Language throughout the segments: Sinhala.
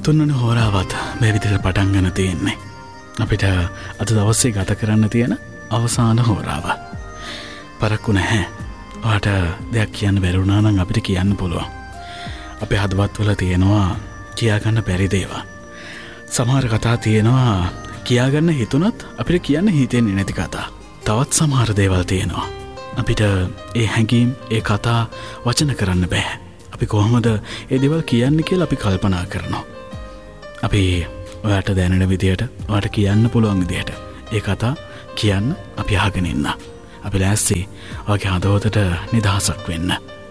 තුන්වන හෝරාවත් මේ විදිහට පටන් ගන්න තියෙන්නේ. අපිට අද දවසේ ගත කරන්න තියෙන අවසාන හෝරාව. පරක්කු නැහැ. ඔයාට දෙයක් කියන්න බැරි වුණා නම් අපිට කියන්න පුළුවන්. අපේ හදවත්වල තියෙනවා කියාගන්න බැරි දේවල්. සමහර කතා තියෙනවා කියාගන්න හිතුණත් අපිට කියන්න හිතෙන්නේ නැති කතා. තවත් සමහර දේවල් තියෙනවා අපිට ඒ හැඟීම් ඒ කතා වචන කරන්න බෑ. අපි කොහොමද ඒ දේවල් කියන්නේ කියලා අපි කල්පනා කරනවා. අපි ඔයාට දැනෙන විදියට ඔයාට කියන්න පුළුවන් විදියට ඒ කතා කියන්න අපි අහගෙන ඉන්න. අපි ලෑස්ති ඔයාගේ හදවතට නිදහසක් වෙන්න.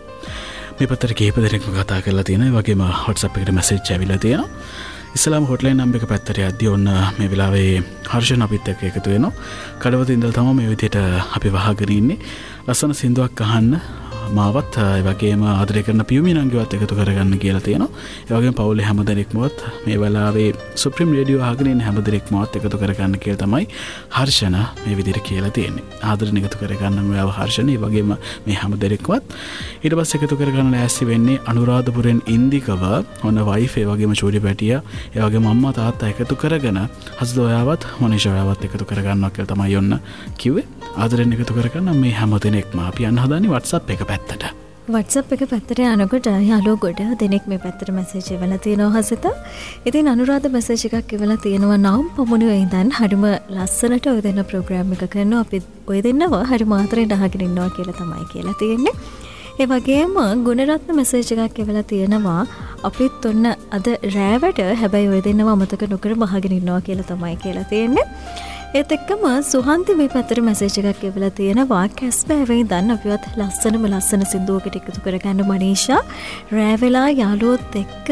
මේ පතර කීප දෙනෙක්ම කතා කරලා තියෙනවා. ඒ වගේම WhatsApp එකට මැසේජ් ඇවිල්ලා තියෙනවා. ඉස්ලාම් හොට්ලයින් නම්බර් එක පැත්තට යද්දී ඔන්න මේ වෙලාවේ හර්ෂණ අපිත් එක්ක එකතු වෙනවා. කඩවත ඉඳලා තමයි මේ විදිහට අපි වහගෙන ඉන්නේ. ලස්සන සින්දුවක් අහන්න මාවත් ඒ වගේම ආදරය කරන පියුමි නංගිවත් එකතු කරගන්න කියලා තියෙනවා. ඒ වගේම පවුලේ හැමදෙනෙක්මවත් මේ වෙලාවේ සුප්‍රීම රේඩියෝ අහගෙන ඉන්න හැමදෙනෙක්මවත් එකතු කරගන්න කියලා තමයි හර්ෂණ මේ විදිහට කියලා තියෙන්නේ. ආදරෙන් එකතු කරගන්න ඔයාව හර්ෂණ ඒ වගේම මේ හැමදෙනෙක්වත් ඊට පස්සේ එකතු කරගන්න ලෑස්ති වෙන්නේ අනුරාධපුරෙන් ඉන්දිකව ඔන්න වයිෆ් ඒ වගේම චූඩි පැටියා ඒ වගේම අම්මා තාත්තා එකතු කරගෙන හස්ද ඔයාවත් මොනිෂා ඔයාවත් එකතු කරගන්නවා කියලා තමයි ඔන්න කිව්වේ. ආදරෙන් එකතු කරගන්න මේ හැමදෙනෙක්ම අපි යන්න හදන්නේ WhatsApp එක පැත්තට. WhatsApp එක පැත්තට යනකොට යාළුවෝ ගොඩ දෙනෙක් මේ පැත්තට මැසේජ් එවලා තියෙනවා හසිත. ඉතින් අනුරාධ මැසේජ් එකක් එවලා තියෙනවා නම් පොමුණුවේ ඉඳන් හරිම ලස්සනට ඔය දෙන්න ප්‍රෝග්‍රෑම් එක කරනවා. අපි ඔය දෙන්නව හරි මාතරෙන් අහගෙන ඉන්නවා කියලා තමයි කියලා තියෙන්නේ. ඒ වගේම ගුණරත්න මැසේජ් එකක් එවලා තියෙනවා අපිත් ඔන්න අද රෑවට හැබැයි ඔය දෙන්නව අමතක නොකර අහගෙන ඉන්නවා කියලා තමයි කියලා තියෙන්නේ. ඒත් එක්කම සුහන්ති මේ පැත්තට මැසේජ් එකක් එවලා තියෙනවා කැස්බෑවේ ඉඳන් අපිවත් ලස්සන සින්දුවකට එකතු කරගන්න මනීෂා රෑ වෙලා යාළුවොත් එක්ක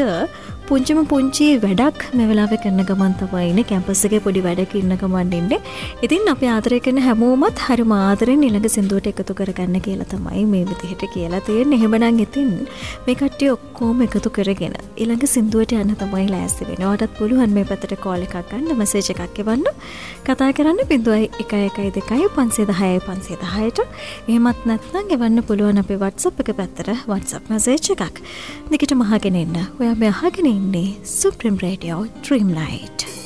පුංචි වැඩක් මේ වෙලාවේ කරන ගමන් තමයි ඉන්නේ කැම්පස් එකේ පොඩි වැඩක ඉන්න ගමන් ඉන්නේ. ඉතින් අපි ආදරය කරන හැමෝමත් හරිම ආදරෙන් ඊළඟ සින්දුවට එකතු කරගන්න කියලා තමයි මේ විදිහට කියලා තියෙන්නේ. එහෙමනම් ඉතින් මේ කට්ටිය ඔක්කොම එකතු කරගෙන ඊළඟ සින්දුවට යන්න තමයි ලෑස්ති වෙන්නේ. ඔයාටත් පුළුවන් මේ පැත්තට කෝල් එකක් ගන්න මැසේජ් එකක් එවන්න. කතා කරන්න 0112 එහෙමත් නැත්නම් එවන්න පුළුවන් අපේ WhatsApp එක පැත්තට WhatsApp මැසේජ් එකක්. දිගටම අහගෙන ඉන්න. ඔයා මේ අහගෙන ඉන්නේ Supreme Radio Dreamlight.